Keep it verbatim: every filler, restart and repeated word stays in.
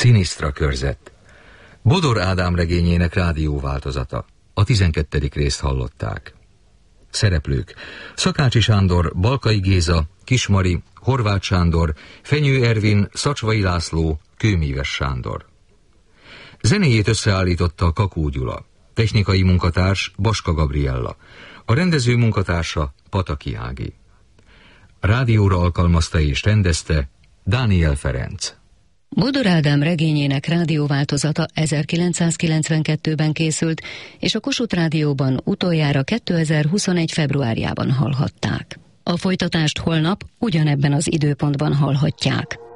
Szinisztra körzet. Bodor Ádám regényének rádióváltozata. A tizenkettedik részt hallották. Szereplők: Szakácsi Sándor, Balkai Géza, Kismari, Horváth Sándor, Fenyő Ervin, Szacsvai László, Kőmíves Sándor. Zenéjét összeállította Kakó Gyula. Technikai munkatárs Baska Gabriella. A rendező munkatársa Pataki Ági. Rádióra alkalmazta és rendezte Dániel Ferenc. Bodor Ádám regényének rádióváltozata ezerkilencszázkilencvenkettőben készült, és a Kossuth Rádióban utoljára kétezer-huszonegy februárjában hallhatták. A folytatást holnap ugyanebben az időpontban hallhatják.